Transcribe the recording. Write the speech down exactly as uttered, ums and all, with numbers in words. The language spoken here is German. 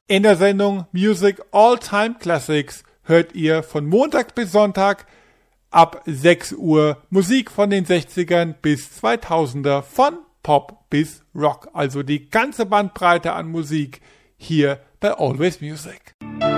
In der Sendung Music All-Time Classics hört ihr von Montag bis Sonntag ab sechs Uhr Musik von den sechzigern bis zweitausender, von Pop bis Rock. Also die ganze Bandbreite an Musik hier bei Always Music.